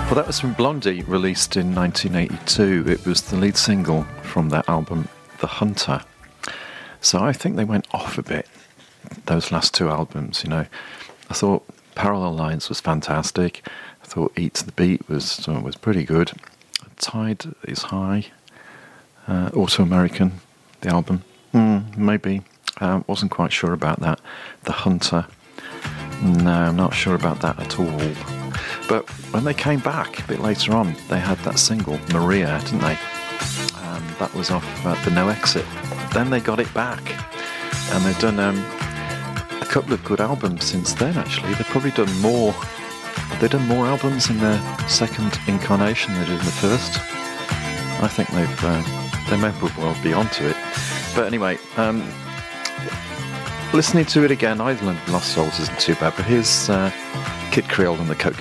Well, that was from Blondie, released in 1982. It was the lead single from their album, The Hunter. So I think they went off a bit, those last two albums, you know. I thought Parallel Lines was fantastic. I thought Eat to the Beat was pretty good. Tide is High. Also American, the album. Maybe. Wasn't quite sure about that. The Hunter. No, I'm not sure about that at all. But when they came back a bit later on, they had that single, Maria, didn't they? That was off the No Exit. Then they got it back. And they've done a couple of good albums since then, actually. They've probably done more. They've done more albums in their second incarnation than they did in the first. I think they may well be onto it. But anyway, listening to it again, Island of Lost Souls isn't too bad. But here's Kid Creole and the Coke